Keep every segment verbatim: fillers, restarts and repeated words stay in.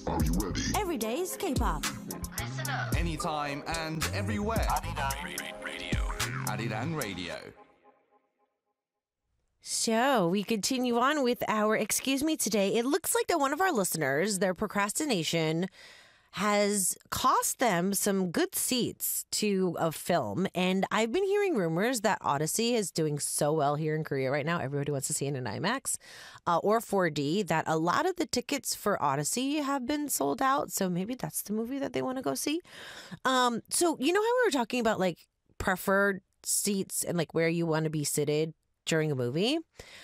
Are you ready? Every day's K-pop. Listen up. Anytime and everywhere. Arirang Radio. Arirang Radio. So we continue on with our Excuse Me today. It looks like that one of our listeners, their procrastination has cost them some good seats to a film. And I've been hearing rumors that Odyssey is doing so well here in Korea right now. Everybody wants to see it in IMAX uh, or four D, that a lot of the tickets for Odyssey have been sold out. So maybe that's the movie that they want to go see. Um, so you know how we were talking about like preferred seats and like where you want to be seated during a movie?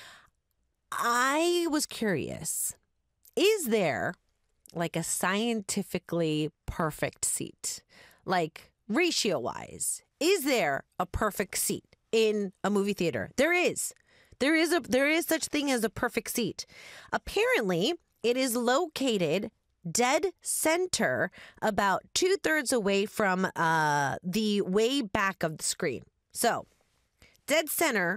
I was curious. Is there like a scientifically perfect seat, like ratio wise? Is there a perfect seat in a movie theater? There is. There is a there is such thing as a perfect seat. Apparently, it is located dead center, about two thirds away from uh, the way back of the screen. So, dead center.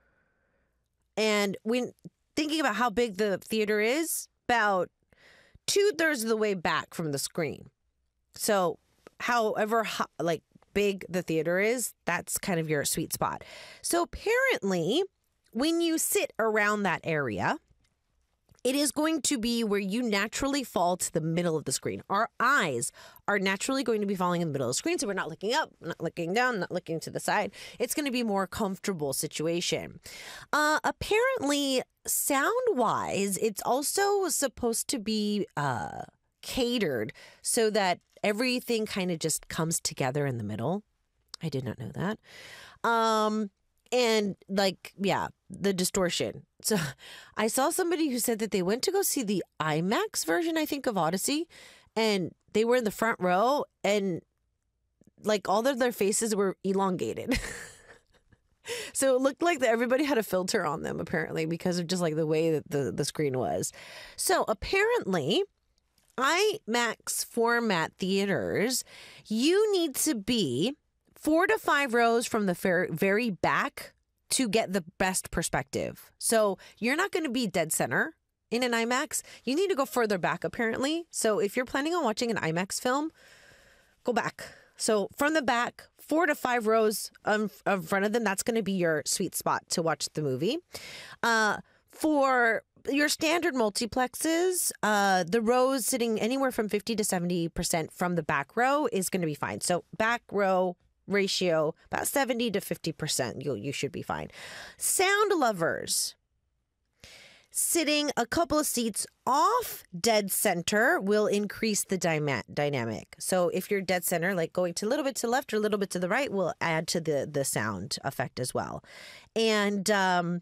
And when thinking about how big the theater is, about two thirds of the way back from the screen. So, however, ho- like big the theater is, that's kind of your sweet spot. So, apparently, when you sit around that area, it is going to be where you naturally fall to the middle of the screen. Our eyes are naturally going to be falling in the middle of the screen, so we're not looking up, not looking down, not looking to the side. It's going to be a more comfortable situation. Uh, apparently, sound-wise, it's also supposed to be uh, catered so that everything kind of just comes together in the middle. I did not know that. Um, and like, yeah, the distortion. So I saw somebody who said that they went to go see the IMAX version, I think, of Odyssey, and they were in the front row, and like all of their faces were elongated. So it looked like that everybody had a filter on them, apparently, because of just like the way that the, the screen was. So apparently, IMAX format theaters, you need to be four to five rows from the very, very back to get the best perspective. So you're not going to be dead center in an IMAX. You need to go further back, apparently. So if you're planning on watching an IMAX film, go back. So from the back, four to five rows um, in front of them, that's going to be your sweet spot to watch the movie. Uh, for your standard multiplexes, uh, the rows sitting anywhere from fifty to seventy percent from the back row is going to be fine. So back row ratio, about seventy to fifty percent, you you should be fine. Sound lovers, sitting a couple of seats off dead center will increase the dyma- dynamic. So if you're dead center, like going to a little bit to the left or a little bit to the right, will add to the, the sound effect as well. And um,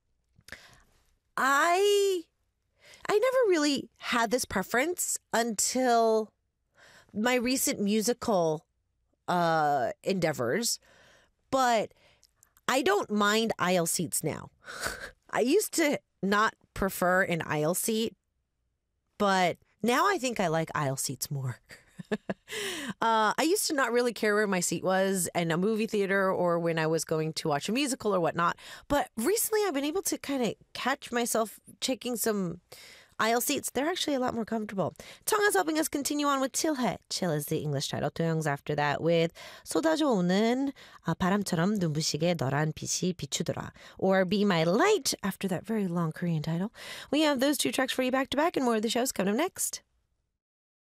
I, I never really had this preference until my recent musical uh, endeavors, but I don't mind aisle seats now. I used to not prefer an aisle seat, but now I think I like aisle seats more. uh, I used to not really care where my seat was in a movie theater or when I was going to watch a musical or whatnot. But recently I've been able to kind of catch myself taking some aisle seats. They're actually a lot more comfortable. Tong's helping us continue on with 칠해. Chill is the English title. 도영's after that with 쏟아져 오는 아, 바람처럼 눈부시게 너란 빛이 비추더라. Or Be My Light after that very long Korean title. We have those two tracks for you back to back, and more of the show's coming up next.